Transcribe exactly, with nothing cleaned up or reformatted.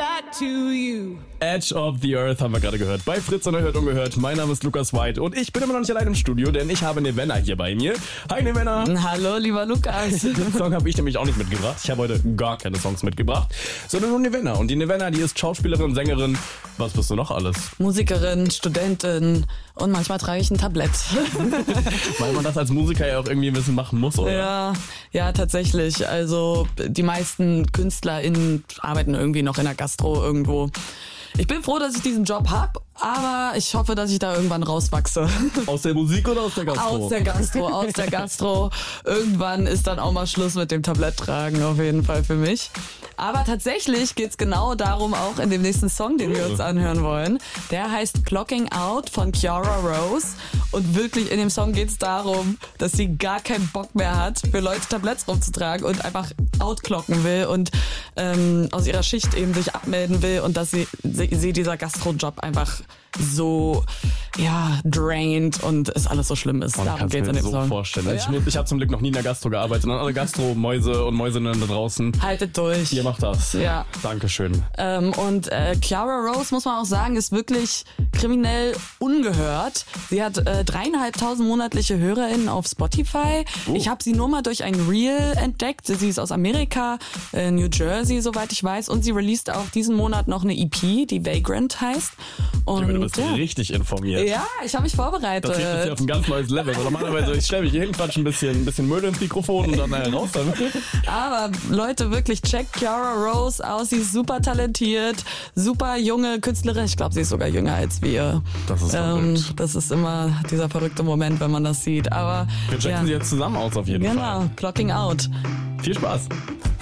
back to you. Edge of the Earth haben wir gerade gehört. Bei Fritz Unerhört Ungehört. Mein Name ist Lukas White und ich bin immer noch nicht allein im Studio, denn ich habe Nevenna hier bei mir. Hi Nevenna. Hallo, lieber Lukas. Den Song habe ich nämlich auch nicht mitgebracht. Ich habe heute gar keine Songs mitgebracht, sondern nur Nevenna. Und die Nevenna, die ist Schauspielerin, Sängerin. Was bist du noch alles? Musikerin, Studentin und manchmal trage ich ein Tablett. Weil man das als Musiker ja auch irgendwie ein bisschen machen muss, oder? Ja, ja, tatsächlich. Also die meisten KünstlerInnen arbeiten irgendwie noch in der Gastro irgendwo. Ich bin froh, dass ich diesen Job habe, aber ich hoffe, dass ich da irgendwann rauswachse. Aus der Musik oder aus der Gastro? Aus der Gastro, aus der Gastro. Irgendwann ist dann auch mal Schluss mit dem Tabletttragen, auf jeden Fall für mich. Aber tatsächlich geht's genau darum auch in dem nächsten Song, den wir uns anhören wollen. Der heißt Clocking Out von Kiara Rose. Und wirklich in dem Song geht's darum, dass sie gar keinen Bock mehr hat, für Leute Tabletts rumzutragen und einfach outclocken will und ähm, aus ihrer Schicht eben sich abmelden will und dass sie, sie, sie dieser Gastro-Job einfach so, ja, drained und es alles so schlimm ist. Man Darum kann's geht's mir in dem so Song. vorstellen. Ja. Ich, muss- ich habe zum Glück noch nie in der Gastro gearbeitet. Und alle Gastro-Mäuse und Mäusinnen da draußen, Haltet durch. ihr macht das. Ja. Dankeschön. Ähm, und äh, Kiara Rose, muss man auch sagen, ist wirklich kriminell ungehört. Sie hat äh, dreieinhalbtausend monatliche HörerInnen auf Spotify. Oh. Ich habe sie nur mal durch ein Reel entdeckt. Sie ist aus Amerika, äh, New Jersey, soweit ich weiß. Und sie released auch diesen Monat noch eine E P, die Vagrant heißt. Und, Du bist ja. richtig informiert. Ja, ich habe mich vorbereitet. Das hebt das hier auf ein ganz neues Level. Weil normalerweise, ich stelle mich hier hin, quatsch ein bisschen, ein bisschen Müll ins Mikrofon und dann naja, raus damit. Aber Leute, wirklich, checkt Kiara Rose aus. Sie ist super talentiert, super junge Künstlerin. Ich glaube, sie ist sogar jünger als wir. Das ist ähm, verrückt. Das ist immer dieser verrückte Moment, wenn man das sieht. Aber Wir checken ja, sie jetzt zusammen aus auf jeden genau, Fall. Clocking Out. Viel Spaß.